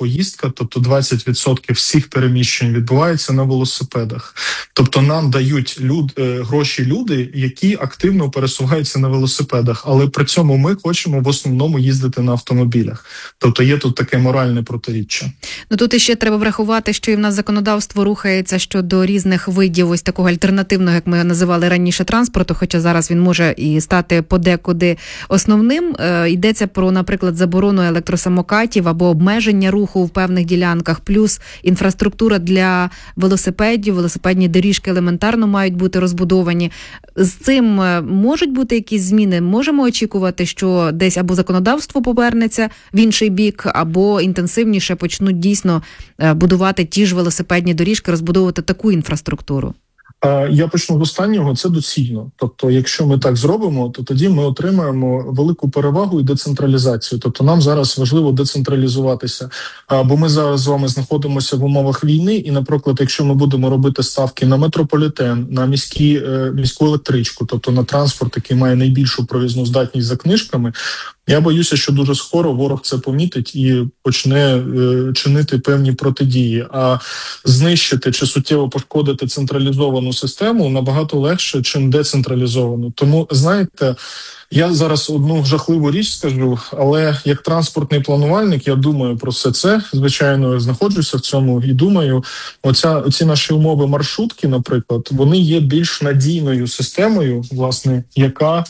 поїздка, тобто 20% всіх переміщень відбувається на велосипедах. Тобто нам дають гроші люди, які активно пересуваються на велосипедах, але при цьому ми хочемо в основному їздити на автомобілях. Тобто є тут таке моральне протиріччя. Ну тут іще треба врахувати, що і в нас законодавство рухається щодо різних видів ось такого альтернативного, як ми називали раніше, транспорту, хоча зараз він може і стати подекуди основним. Йдеться про, наприклад, заборону електросамокатів або обмеження руху в певних ділянках, плюс інфраструктура для велосипедів, велосипедні доріжки елементарно мають бути розбудовані. З цим можуть бути якісь зміни? Можемо очікувати, що десь або законодавство повернеться в інший бік, або інтенсивніше почнуть дійсно будувати ті ж велосипедні доріжки, розбудовувати таку інфраструктуру? Я почну з останнього, це доцільно. Тобто, якщо ми так зробимо, то тоді ми отримаємо велику перевагу і децентралізацію. Тобто нам зараз важливо децентралізуватися, бо ми зараз з вами знаходимося в умовах війни, і, наприклад, якщо ми будемо робити ставки на метрополітен, на міську електричку, тобто на транспорт, який має найбільшу провізну здатність за книжками, я боюся, що дуже скоро ворог це помітить і почне чинити певні протидії. А знищити чи суттєво пошкодити централізовану систему набагато легше, чим децентралізовану. Тому, знаєте, я зараз одну жахливу річ скажу, але як транспортний планувальник я думаю про все це. Звичайно, знаходжуся в цьому і думаю, оці наші умови маршрутки, наприклад, вони є більш надійною системою, власне, яка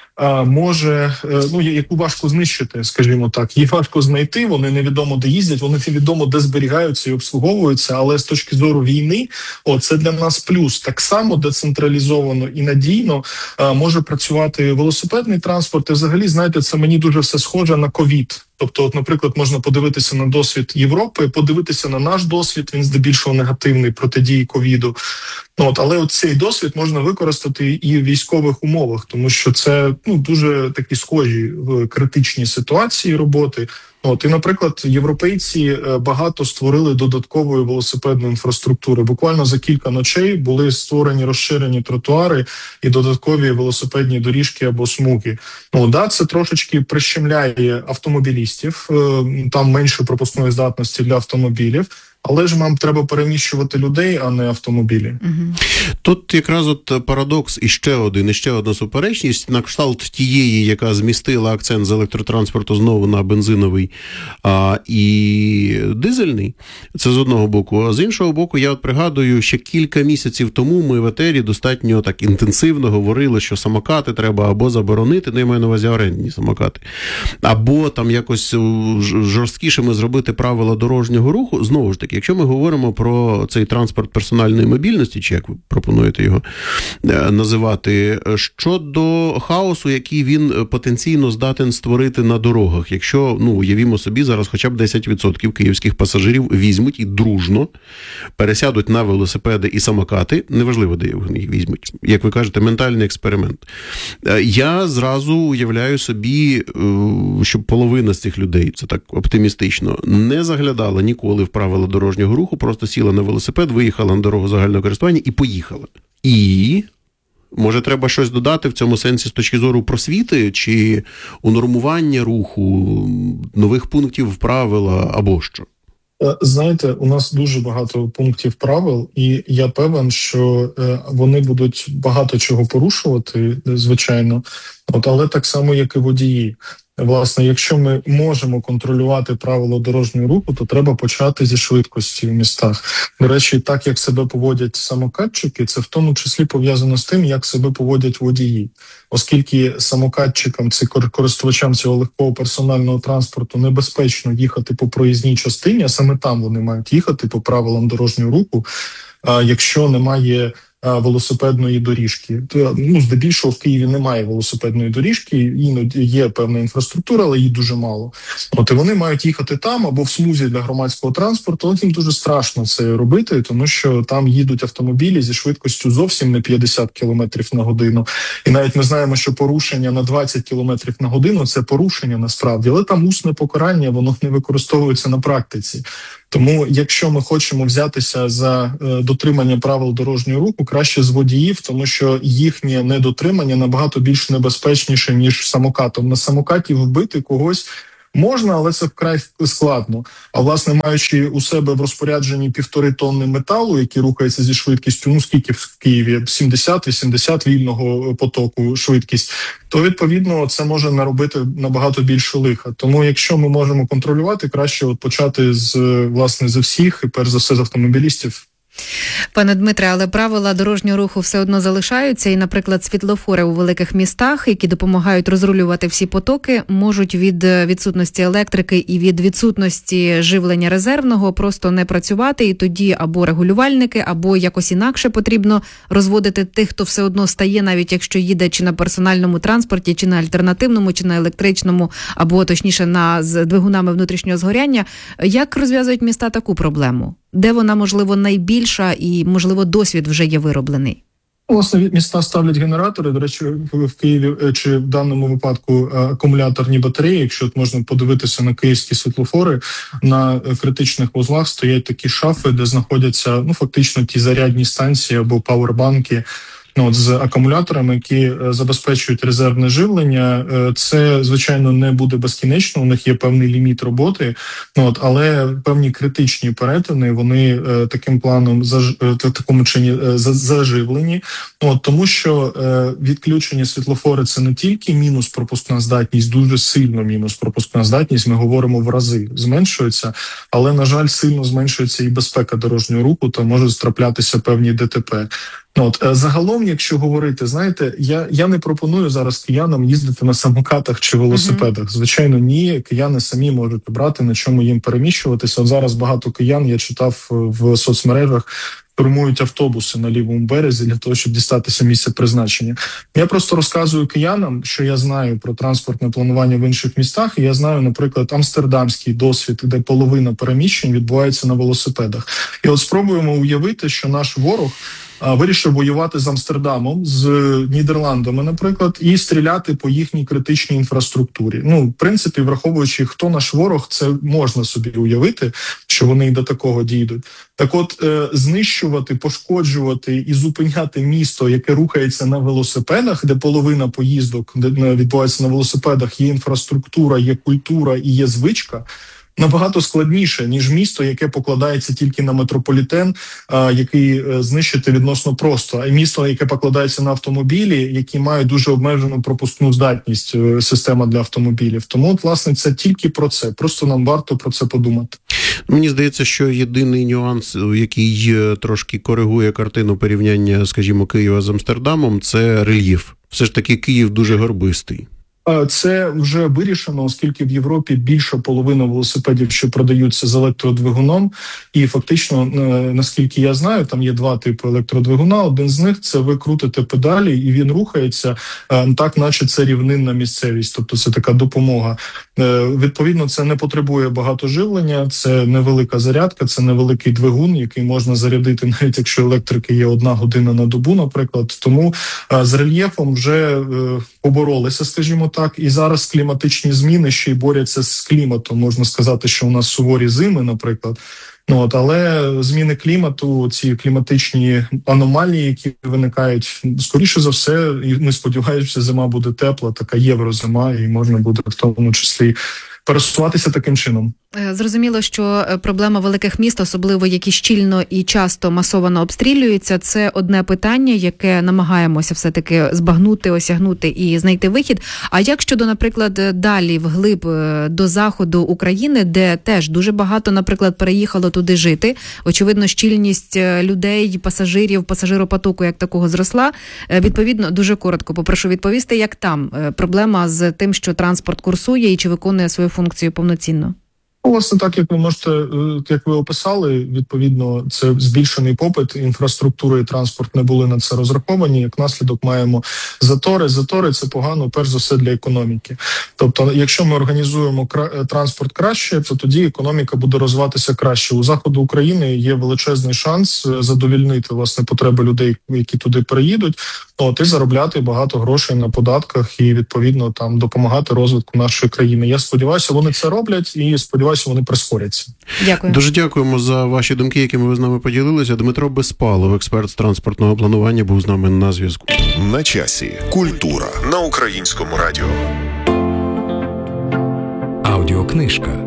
може, яку важко знищити, скажімо так. Їх важко знайти, вони невідомо де їздять, вони невідомо де зберігаються і обслуговуються, але з точки зору війни, це для нас плюс. Так само децентралізовано і надійно може працювати велосипедний транспорт. І взагалі, знаєте, це мені дуже все схоже на ковід. Тобто, наприклад, можна подивитися на досвід Європи, подивитися на наш досвід, він здебільшого негативний протидії ковіду. Але цей досвід можна використати і в військових умовах, тому що це дуже такі схожі в критичній ситуації роботи. І, наприклад, європейці багато створили додаткової велосипедної інфраструктури. Буквально за кілька ночей були створені розширені тротуари і додаткові велосипедні доріжки або смуги. Це трошечки прищемляє автомобілістів, там менше пропускної здатності для автомобілів. Але ж нам треба переміщувати людей, а не автомобілі. Тут якраз парадокс і ще одна суперечність на кшталт тієї, яка змістила акцент з електротранспорту знову на бензиновий і дизельний. Це з одного боку. А з іншого боку, я пригадую, ще кілька місяців тому ми в етері достатньо так інтенсивно говорили, що самокати треба або заборонити, я маю на увазі орендні самокати, або там якось жорсткішими зробити правила дорожнього руху. Знову ж таки, якщо ми говоримо про цей транспорт персональної мобільності, чи як ви пропонуєте його називати, щодо хаосу, який він потенційно здатен створити на дорогах, якщо, уявімо собі, зараз хоча б 10% київських пасажирів візьмуть і дружно пересядуть на велосипеди і самокати, неважливо, де їх візьмуть, як ви кажете, ментальний експеримент. Я зразу уявляю собі, що половина з цих людей, це так оптимістично, не заглядала ніколи в правила дорожнього руху, просто сіла на велосипед, виїхала на дорогу загального користування і поїхала. І, може, треба щось додати в цьому сенсі з точки зору просвіти, чи унормування руху, нових пунктів правила, або що? Знаєте, у нас дуже багато пунктів правил, і я певен, що вони будуть багато чого порушувати, звичайно, але так само, як і водії. Власне, якщо ми можемо контролювати правила дорожнього руху, то треба почати зі швидкості в містах. До речі, так, як себе поводять самокатчики, це в тому числі пов'язано з тим, як себе поводять водії. Оскільки самокатчикам, користувачам цього легкого персонального транспорту небезпечно їхати по проїзній частині, а саме там вони мають їхати по правилам дорожнього руху, якщо немає велосипедної доріжки. Здебільшого в Києві немає велосипедної доріжки, іноді є певна інфраструктура, але її дуже мало. І вони мають їхати там або в смузі для громадського транспорту, але їм дуже страшно це робити, тому що там їдуть автомобілі зі швидкістю зовсім не 50 км на годину. І навіть ми знаємо, що порушення на 20 км на годину – це порушення насправді, але там усне покарання, воно не використовується на практиці. Тому, якщо ми хочемо взятися за дотримання правил дорожнього руху, краще з водіїв, тому що їхнє недотримання набагато більш небезпечніше, ніж самокатом. На самокаті вбити когось Можна, але це вкрай складно. А власне, маючи у себе в розпорядженні 1,5 тонни металу, який рухається зі швидкістю, скільки в Києві, 70-80 вільного потоку швидкість, то відповідно це може наробити набагато більше лиха. Тому якщо ми можемо контролювати, краще почати з всіх, і перш за все з автомобілістів. Пане Дмитре, але правила дорожнього руху все одно залишаються, і, наприклад, світлофори у великих містах, які допомагають розрулювати всі потоки, можуть від відсутності електрики і від відсутності живлення резервного просто не працювати, і тоді або регулювальники, або якось інакше потрібно розводити тих, хто все одно стає, навіть якщо їде чи на персональному транспорті, чи на альтернативному, чи на електричному, або точніше з двигунами внутрішнього згоряння. Як розв'язують міста таку проблему? Де вона, можливо, найбільша і, можливо, досвід вже є вироблений? Власне, міста ставлять генератори. До речі, в Києві чи в даному випадку акумуляторні батареї. Якщо можна подивитися на київські світлофори, на критичних вузлах стоять такі шафи, де знаходяться фактично ті зарядні станції або павербанки, з акумуляторами, які забезпечують резервне живлення. Це, звичайно, не буде безкінечно, у них є певний ліміт роботи, але певні критичні перетини, вони таким планом в такому чині заживлені. Тому що відключення світлофори – це не тільки мінус пропускна здатність, дуже сильно мінус пропускна здатність, ми говоримо в рази, зменшується, але, на жаль, сильно зменшується і безпека дорожнього руху, та можуть траплятися певні ДТП. Загалом, якщо говорити, знаєте, я не пропоную зараз киянам їздити на самокатах чи велосипедах. Звичайно, ні, кияни самі можуть обрати, на чому їм переміщуватися. От зараз багато киян, я читав в соцмережах, штурмують автобуси на лівому березі для того, щоб дістатися місця призначення. Я просто розказую киянам, що я знаю про транспортне планування в інших містах, і я знаю, наприклад, амстердамський досвід, де половина переміщень відбувається на велосипедах. І от спробуємо уявити, що наш ворог вирішив воювати з Амстердамом, з Нідерландами, наприклад, і стріляти по їхній критичній інфраструктурі. В принципі, враховуючи, хто наш ворог, це можна собі уявити, що вони і до такого дійдуть. Так от, знищувати, пошкоджувати і зупиняти місто, яке рухається на велосипедах, де половина поїздок відбувається на велосипедах, є інфраструктура, є культура і є звичка, набагато складніше, ніж місто, яке покладається тільки на метрополітен, який знищити відносно просто, а місто, яке покладається на автомобілі, які мають дуже обмежену пропускну здатність, система для автомобілів. Тому, власне, це тільки про це. Просто нам варто про це подумати. Мені здається, що єдиний нюанс, який трошки коригує картину порівняння, скажімо, Києва з Амстердамом, це рельєф. Все ж таки Київ дуже горбистий. Це вже вирішено, оскільки в Європі більша половина велосипедів, що продаються з електродвигуном, і фактично, наскільки я знаю, там є два типи електродвигуна. Один з них – це ви крутите педалі, і він рухається так, наче це рівнинна місцевість, тобто це така допомога. Відповідно, це не потребує багато живлення, це невелика зарядка, це невеликий двигун, який можна зарядити, навіть якщо електрики є 1 година на добу, наприклад. Тому з рельєфом вже поборолися, скажімо так, і зараз кліматичні зміни ще й борються з кліматом. Можна сказати, що у нас суворі зими, наприклад. Але зміни клімату, ці кліматичні аномалії, які виникають, скоріше за все, і ми сподіваємося, що зима буде тепла, така єврозима, і можна буде в тому числі пересуватися таким чином. Зрозуміло, що проблема великих міст, особливо які щільно і часто масово обстрілюються, це одне питання, яке намагаємося все-таки збагнути, осягнути і знайти вихід. А як щодо, наприклад, далі вглиб до заходу України, де теж дуже багато, наприклад, переїхало туди жити, очевидно, щільність людей, пасажирів, пасажиропотоку як такого зросла. Відповідно, дуже коротко попрошу відповісти, як там проблема з тим, що транспорт курсує і чи виконує свою функцію повноцінно? Власне, так, як ви описали, відповідно, це збільшений попит, інфраструктура і транспорт не були на це розраховані, як наслідок маємо затори. Затори – це погано, перш за все, для економіки. Тобто, якщо ми організуємо транспорт краще, то тоді економіка буде розвиватися краще. У заходу України є величезний шанс задовільнити, власне, потреби людей, які туди переїдуть, і заробляти багато грошей на податках і, відповідно, там допомагати розвитку нашої країни. Я сподіваюся, вони це роблять і сподіваюся, вони прискоряться. Дякую. Дуже дякуємо за ваші думки, якими ви з нами поділилися. Дмитро Безпалов, експерт з транспортного планування, був з нами на зв'язку. На часі. Культура на Українському радіо. Аудіокнижка.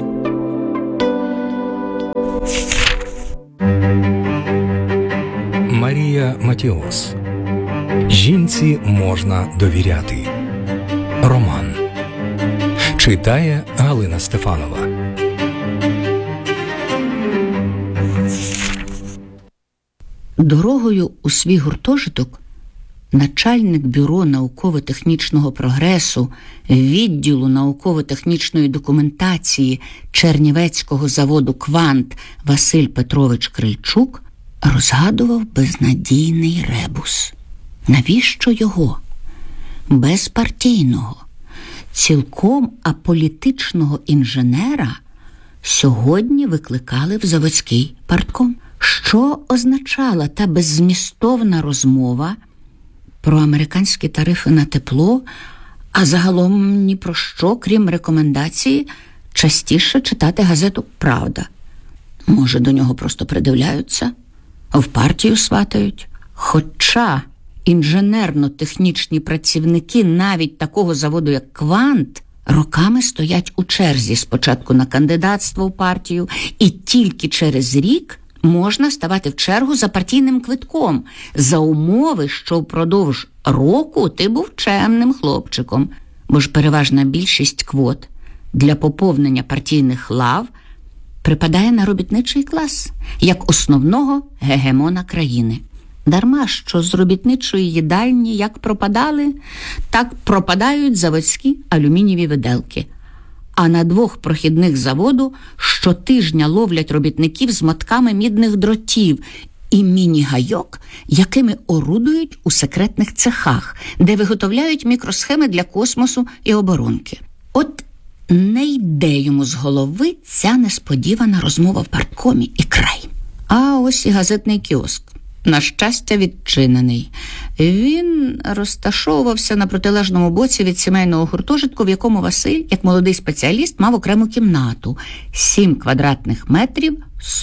Марія Матіос. Жінці можна довіряти. Роман. Читає Галина Стефанова. Дорогою у свій гуртожиток начальник бюро науково-технічного прогресу відділу науково-технічної документації Чернівецького заводу «Квант» Василь Петрович Крильчук розгадував безнадійний ребус. Навіщо його, безпартійного, цілком аполітичного інженера, сьогодні викликали в заводський партком? Що означала та беззмістовна розмова про американські тарифи на тепло, а загалом ні про що, крім рекомендації, частіше читати газету «Правда»? Може, до нього просто придивляються, в партію сватають? Хоча інженерно-технічні працівники навіть такого заводу, як «Квант», роками стоять у черзі спочатку на кандидатство в партію, і тільки через рік можна ставати в чергу за партійним квитком, за умови, що впродовж року ти був чемним хлопчиком. Бо ж переважна більшість квот для поповнення партійних лав припадає на робітничий клас, як основного гегемона країни. Дарма, що з робітничої їдальні як пропадали, так пропадають заводські алюмінієві виделки. А на 2 прохідних заводу щотижня ловлять робітників з мотками мідних дротів і міні-гайок, якими орудують у секретних цехах, де виготовляють мікросхеми для космосу і оборонки. От не йде йому з голови ця несподівана розмова в парткомі і край. А ось і газетний кіоск. На щастя, відчинений. Він розташовувався на протилежному боці від сімейного гуртожитку, в якому Василь, як молодий спеціаліст, мав окрему кімнату. 7 квадратних метрів,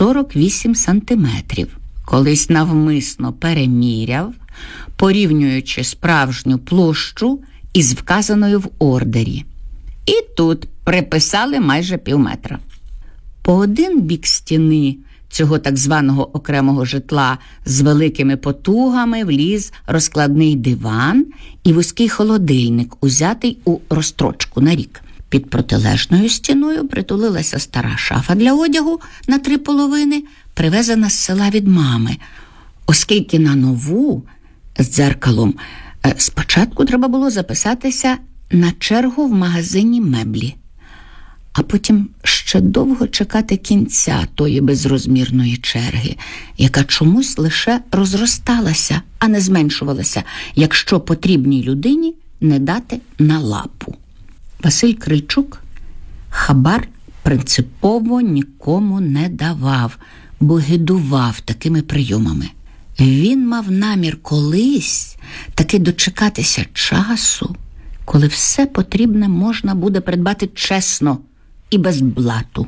48 сантиметрів. Колись навмисно переміряв, порівнюючи справжню площу із вказаною в ордері. І тут приписали майже півметра. По один бік стіни цього так званого окремого житла з великими потугами вліз розкладний диван і вузький холодильник, узятий у розстрочку на рік. Під протилежною стіною притулилася стара шафа для одягу на 3 половини, привезена з села від мами, оскільки на нову з дзеркалом спочатку треба було записатися на чергу в магазині меблі, а потім ще довго чекати кінця тої безрозмірної черги, яка чомусь лише розросталася, а не зменшувалася, якщо потрібній людині не дати на лапу. Василь Крильчук хабар принципово нікому не давав, бо гидував такими прийомами. Він мав намір колись таки дочекатися часу, коли все потрібне можна буде придбати чесно і без блату.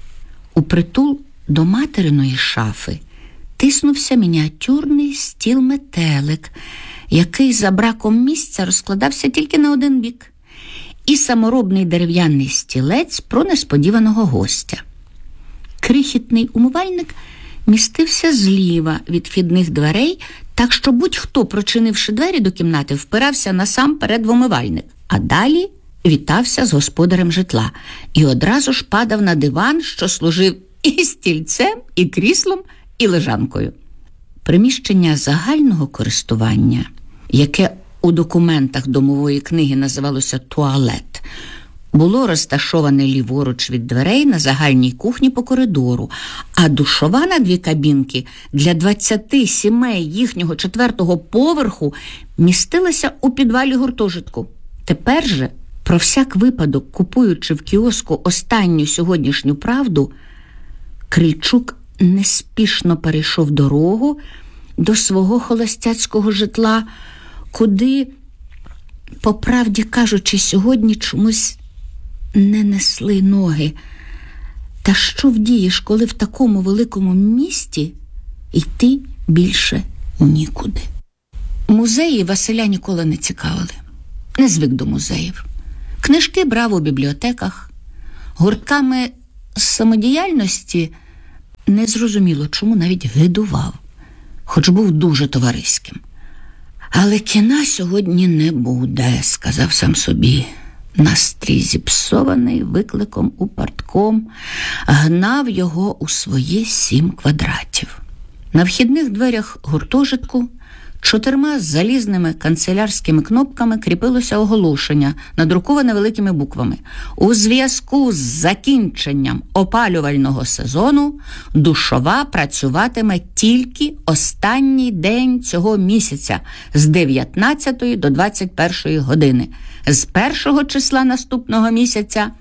У притул до материної шафи тиснувся мініатюрний стіл-метелик, який за браком місця розкладався тільки на один бік, і саморобний дерев'яний стілець про несподіваного гостя. Крихітний умивальник містився зліва від вхідних дверей, так що будь-хто, прочинивши двері до кімнати, впирався насамперед в умивальник, а далі вітався з господарем житла і одразу ж падав на диван, що служив і стільцем, і кріслом, і лежанкою. Приміщення загального користування, яке у документах домової книги називалося «туалет», було розташоване ліворуч від дверей на загальній кухні по коридору, а душова на 2 кабінки для 20 сімей їхнього 4-го поверху містилася у підвалі гуртожитку. Тепер же, про всяк випадок, купуючи в кіоску останню сьогоднішню «Правду», Крильчук неспішно перейшов дорогу до свого холостяцького житла, куди, по правді кажучи, сьогодні чомусь не несли ноги. Та що вдієш, коли в такому великому місті йти більше нікуди? Музеї Василя ніколи не цікавили. Не звик до музеїв. Книжки брав у бібліотеках, Гуртками самодіяльності незрозуміло, чому навіть гидував, хоч був дуже товариським. Але кіна сьогодні не буде, сказав сам собі. Настрій зіпсований викликом у партком гнав його у свої 7 квадратів. На вхідних дверях гуртожитку 4 залізними канцелярськими кнопками кріпилося оголошення, надруковане великими буквами. У зв'язку з закінченням опалювального сезону душова працюватиме тільки останній день цього місяця з 19 до 21 години. З 1 числа наступного місяця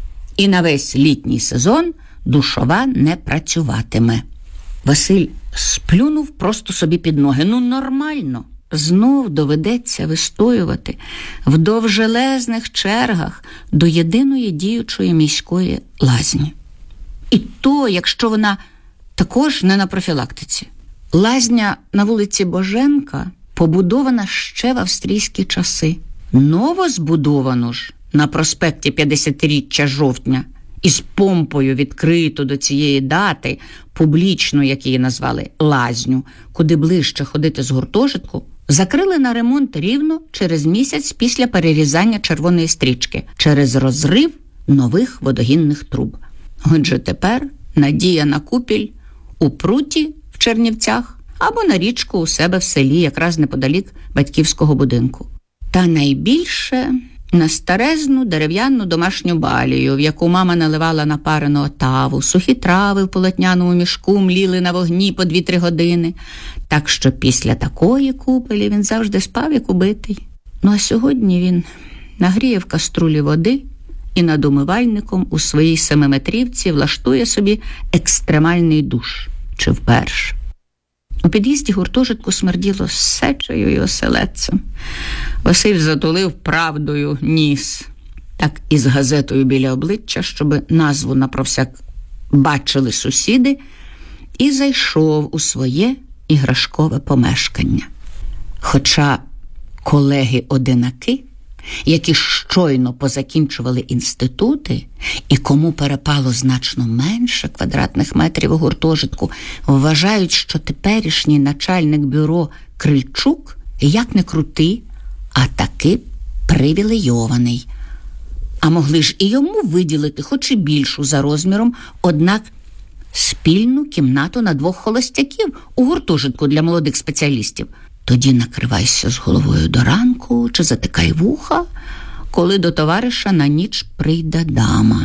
і на весь літній сезон душова не працюватиме. Василь сплюнув просто собі під ноги. Ну, нормально. Знов доведеться вистоювати в довжелезних чергах до єдиної діючої міської лазні. І то, якщо вона також не на профілактиці. Лазня на вулиці Боженка побудована ще в австрійські часи. Новозбудовану ж на проспекті 50-річчя жовтня із помпою відкрито до цієї дати, публічно, як її назвали, лазню, куди ближче ходити з гуртожитку, закрили на ремонт рівно через місяць після перерізання червоної стрічки, через розрив нових водогінних труб. Отже, тепер надія на купіль у Пруті в Чернівцях або на річку у себе в селі, якраз неподалік батьківського будинку. Та найбільше на старезну дерев'яну домашню балію, в яку мама наливала напарену отаву, сухі трави в полотняному мішку мліли на вогні по 2-3 години. Так що після такої купелі він завжди спав, як убитий. Ну а сьогодні він нагріє в каструлі води і над умивальником у своїй 7-метрівці влаштує собі екстремальний душ. Чи вперше. У під'їзді гуртожитку смерділо сечею і оселедцем. Василь затулив правдою ніс, так і з газетою біля обличчя, щоб назву напровсяк бачили сусіди, і зайшов у своє іграшкове помешкання. Хоча колеги-одинаки, які щойно позакінчували інститути і кому перепало значно менше квадратних метрів у гуртожитку, вважають, що теперішній начальник бюро Крильчук, як не крутий, а таки привілейований. А могли ж і йому виділити хоч і більшу за розміром, однак спільну кімнату на 2 холостяків у гуртожитку для молодих спеціалістів. Тоді накривайся з головою до ранку чи затикай вуха, коли до товариша на ніч прийде дама.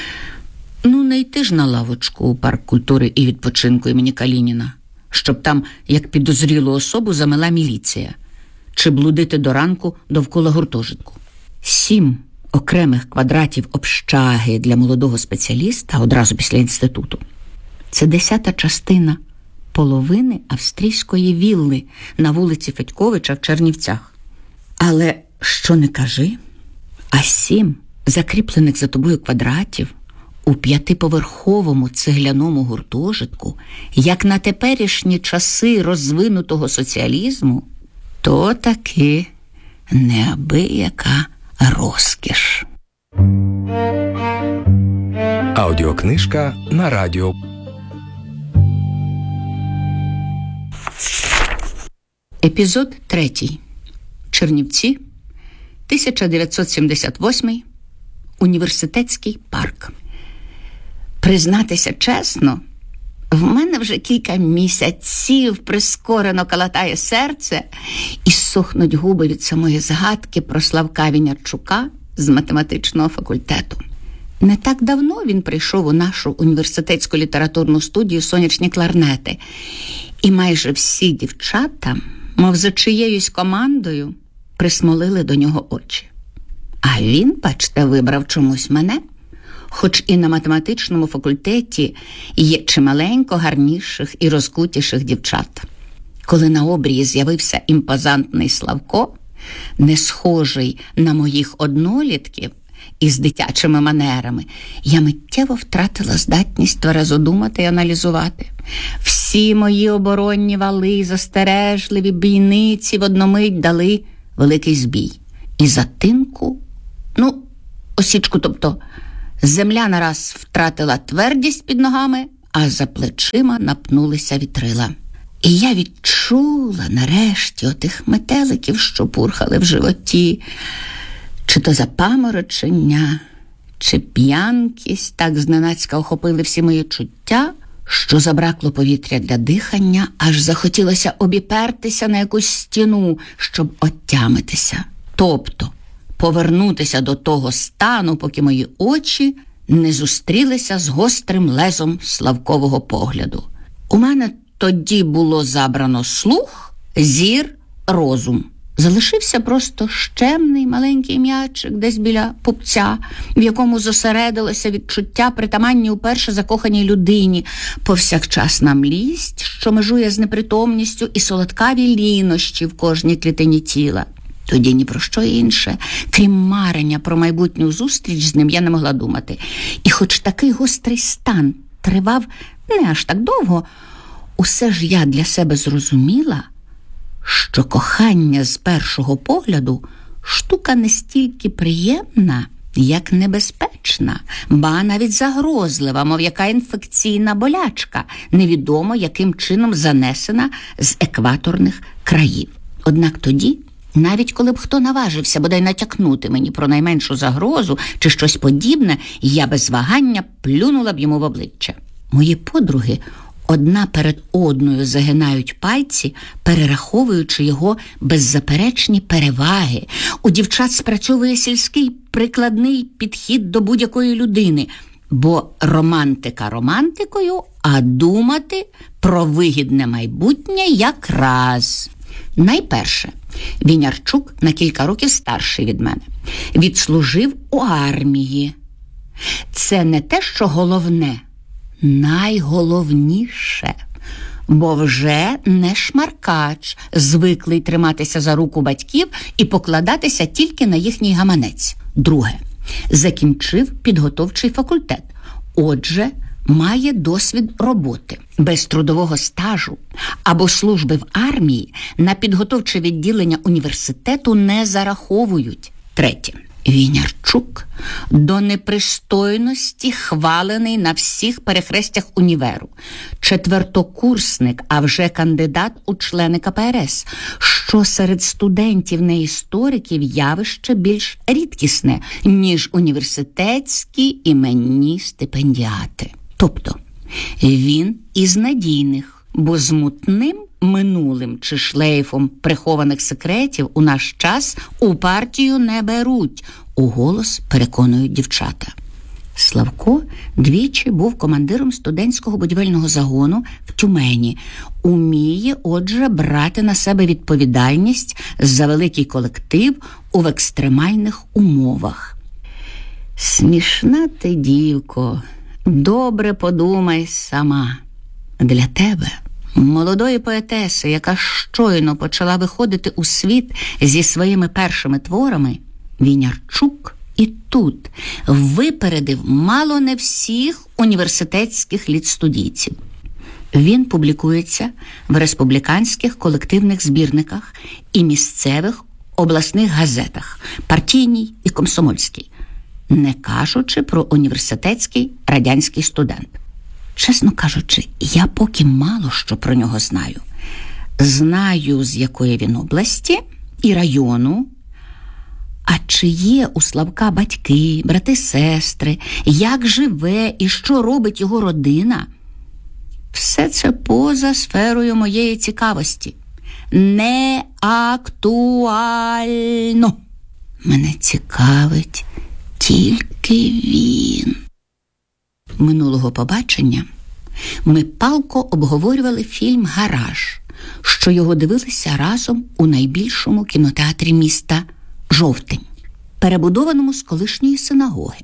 Ну, не йти ж на лавочку у парк культури і відпочинку імені Калініна, щоб там, як підозрілу особу, замела міліція, чи блудити до ранку довкола гуртожитку. 7 окремих квадратів общаги для молодого спеціаліста одразу після інституту – це 10-та частина половини австрійської вілли на вулиці Федьковича в Чернівцях. Але що не кажи, а 7 закріплених за тобою квадратів у 5-поверховому цегляному гуртожитку, як на теперішні часи розвинутого соціалізму, то таки неабияка розкіш. Аудіокнижка на радіо. Епізод 3. Чернівці, 1978. Університетський парк. Признатися чесно, в мене вже кілька місяців прискорено калатає серце і сохнуть губи від самої згадки про Славка Вінярчука з математичного факультету. Не так давно він прийшов у нашу університетську літературну студію «Сонячні кларнети». І майже всі дівчата, мов за чиєюсь командою, присмолили до нього очі. А він, бачте, вибрав чомусь мене, хоч і на математичному факультеті є чималенько гарніших і розкутіших дівчат. Коли на обрії з'явився імпозантний Славко, не схожий на моїх однолітків із дитячими манерами, я миттєво втратила здатність тверезо думати і аналізувати. Всі мої оборонні вали, застережливі бійниці в одномить дали великий збій. І затинку, осічку, тобто Земля нараз втратила твердість під ногами, а за плечима напнулися вітрила. І я відчула нарешті отих метеликів, що пурхали в животі. Чи то запаморочення, чи п'янкість так зненацька охопили всі мої чуття, що забракло повітря для дихання, аж захотілося обіпертися на якусь стіну, щоб оттямитися. Тобто повернутися до того стану, поки мої очі не зустрілися з гострим лезом Славкового погляду. У мене тоді було забрано слух, зір, розум. Залишився просто щемний маленький м'ячик десь біля пупця, в якому зосередилося відчуття притаманні уперше закоханій людині, повсякчасна млість, що межує з непритомністю, і солодкаві лінощі в кожній клітині тіла. Тоді ні про що інше, крім марення про майбутню зустріч з ним, я не могла думати. І хоч такий гострий стан тривав не аж так довго, усе ж я для себе зрозуміла, що кохання з першого погляду штука не стільки приємна, як небезпечна, ба навіть загрозлива, мов яка інфекційна болячка, невідомо яким чином занесена з екваторних країв. Однак тоді, навіть коли б хто наважився бодай натякнути мені про найменшу загрозу чи щось подібне, я без вагання плюнула б йому в обличчя. Мої подруги одна перед одною загинають пальці, перераховуючи його беззаперечні переваги. У дівчат спрацьовує сільський прикладний підхід до будь-якої людини, бо романтика романтикою, а думати про вигідне майбутнє якраз. Найперше, Вінярчук на кілька років старший від мене. Відслужив у армії. Це не те, що головне, найголовніше, бо вже не шмаркач, звиклий триматися за руку батьків і покладатися тільки на їхній гаманець. Друге, закінчив підготовчий факультет, отже, має досвід роботи. Без трудового стажу або служби в армії на підготовче відділення університету не зараховують. Третє. Вінярчук до непристойності хвалений на всіх перехрестях універу. Четвертокурсник, а вже кандидат у члени КПРС, що серед студентів-неісториків явище більш рідкісне, ніж університетські іменні стипендіати. Тобто він із надійних, бо з мутним минулим чи шлейфом прихованих секретів у наш час у партію не беруть, уголос переконують дівчата. Славко двічі був командиром студентського будівельного загону в Тюмені. Уміє, отже, брати на себе відповідальність за великий колектив в екстремальних умовах. Смішна ти, дівко, добре подумай сама. Для тебе, молодої поетеси, яка щойно почала виходити у світ зі своїми першими творами, Вінярчук і тут випередив мало не всіх університетських літстудійців. Він публікується в республіканських колективних збірниках і місцевих обласних газетах, партійній і комсомольській, не кажучи про університетський радянський студент. Чесно кажучи, я поки мало що про нього знаю. Знаю, з якої він області і району. А чи є у Славка батьки, брати, сестри, як живе і що робить його родина? Все це поза сферою моєї цікавості. Не актуально. Мене цікавить тільки він. Минулого побачення ми палко обговорювали фільм «Гараж», що його дивилися разом у найбільшому кінотеатрі міста «Жовтень», перебудованому з колишньої синагоги.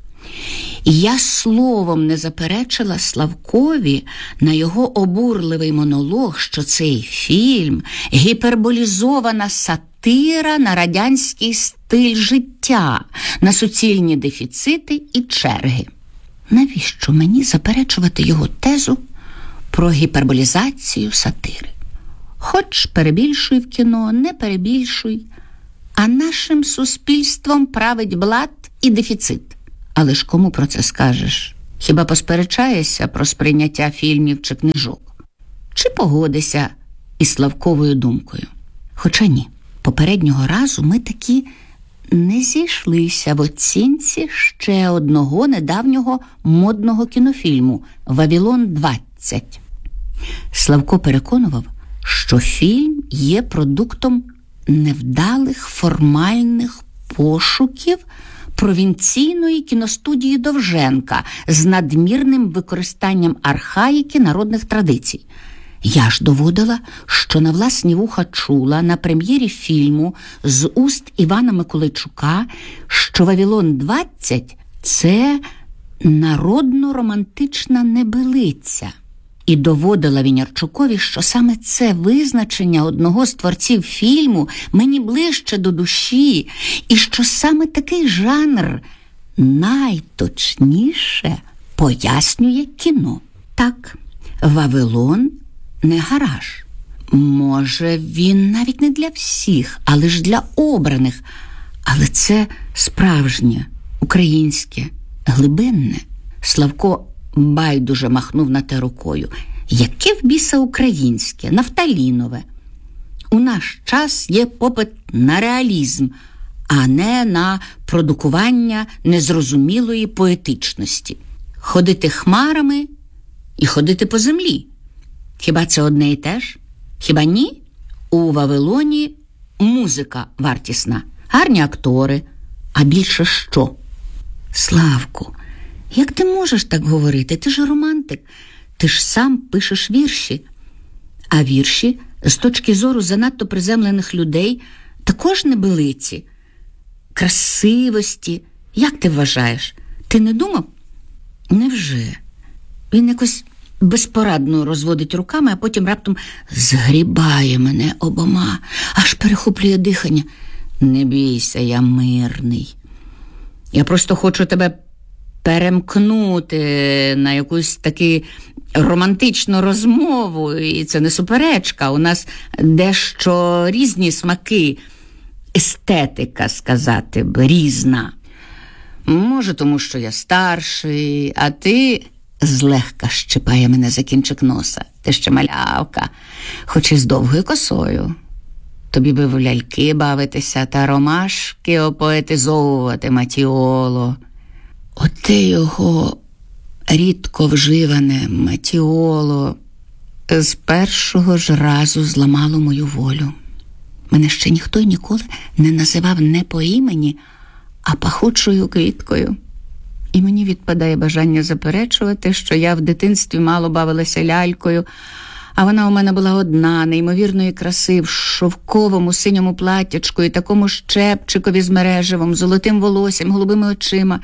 Я словом не заперечила Славкові на його обурливий монолог, що цей фільм – гіперболізована сатира на радянський стиль життя, на суцільні дефіцити і черги. Навіщо мені заперечувати його тезу про гіперболізацію сатири? Хоч перебільшуй в кіно, не перебільшуй, а нашим суспільством править блат і дефіцит. Але ж кому про це скажеш? Хіба посперечаєшся про сприйняття фільмів чи книжок? Чи погодишся із Славковою думкою? Хоча ні. Попереднього разу ми таки не зійшлися в оцінці ще одного недавнього модного кінофільму «Вавилон-20». Славко переконував, що фільм є продуктом невдалих формальних пошуків провінційної кіностудії Довженка з надмірним використанням архаїки народних традицій. Я ж доводила, що на власні вуха чула на прем'єрі фільму з уст Івана Миколайчука, що «Вавилон-20» – це народно-романтична небелиця. І доводила Вінярчукові, що саме це визначення одного з творців фільму мені ближче до душі, і що саме такий жанр найточніше пояснює кіно. Так, «Вавилон» не гараж. Може, він навіть не для всіх, але ж для обраних. Але це справжнє, українське, глибинне. Славко байдуже махнув на те рукою. Яке в біса українське, нафталінове? У наш час є попит на реалізм, а не на продукування незрозумілої поетичності. Ходити хмарами і ходити по землі. Хіба це одне і те ж? Хіба ні? У «Вавилоні» музика вартісна, гарні актори, а більше що? Славку, як ти можеш так говорити? Ти ж романтик. Ти ж сам пишеш вірші. А вірші, з точки зору занадто приземлених людей, також небелиці. Красивості. Як ти вважаєш? Ти не думав? Невже? Він якось безпорадно розводить руками, а потім раптом згрібає мене обома, аж перехоплює дихання. Не бійся, я мирний. Я просто хочу тебе перемкнути на якусь таку романтичну розмову, і це не суперечка. У нас дещо різні смаки, естетика, сказати б, різна. Може, тому що я старший, а ти... Злегка щипає мене за кінчик носа. Ти ще малявка, хоч і з довгою косою. Тобі би в ляльки бавитися та ромашки опоетизовувати, Матіоло. Оте його рідко вживане Матіоло з першого ж разу зламало мою волю. Мене ще ніхто й ніколи не називав не по імені, а пахучою квіткою. І мені відпадає бажання заперечувати, що я в дитинстві мало бавилася лялькою, а вона у мене була одна, неймовірної краси, в шовковому синьому платтячку і такому щепчикові з мереживом, золотим волоссям, голубими очима.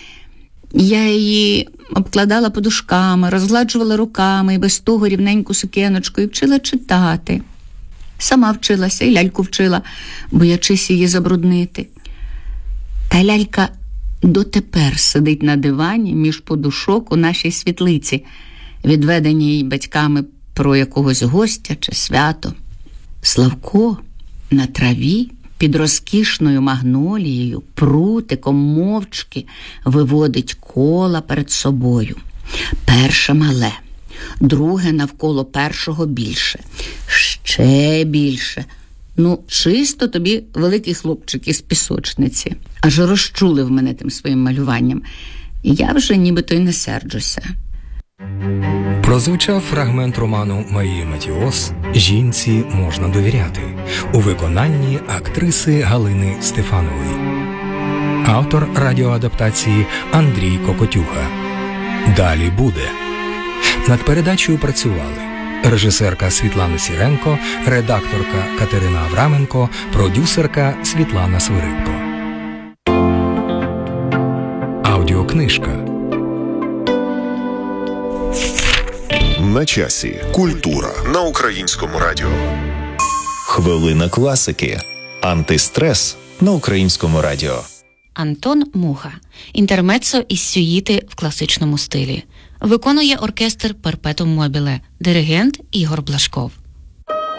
Я її обкладала подушками, розгладжувала руками і без того рівненьку сукеночку і вчила читати. Сама вчилася і ляльку вчила, боячись її забруднити. Та лялька дотепер сидить на дивані між подушок у нашій світлиці, відведеній їй батьками про якогось гостя чи свято. Славко на траві під розкішною магнолією прутиком мовчки виводить кола перед собою. Перше мале, друге навколо першого більше, ще більше. Ну, чисто тобі великий хлопчик із пісочниці. Аж розчулив мене тим своїм малюванням. Я вже нібито й не серджуся. Прозвучав фрагмент роману Марії Матіос «Жінці можна довіряти» у виконанні актриси Галини Стефанової. Автор радіоадаптації Андрій Кокотюха. Далі буде. Над передачею працювали режисерка Світлана Сіренко, редакторка Катерина Авраменко, продюсерка Світлана Свиридко. Аудіокнижка. На часі. Культура на Українському радіо. Хвилина класики. Антистрес на Українському радіо. Антон Муха. Інтермеццо із сюїти в класичному стилі. Виконує оркестр Перпетум Мобіле. Диригент Ігор Блашков.